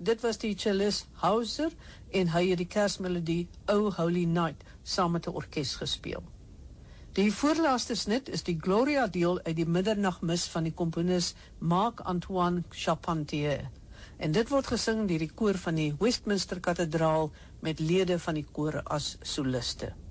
dit was die cellist Hauser en hy het die Kersmelodie O Holy Night saam met 'n orkes gespeel. Die voorlaaste snit is die Gloria deel uit die middernagmis van die komponis Marc-Antoine Charpentier. En dit word gesing deur die koor van die Westminster Kathedraal met lede van die koor as soliste.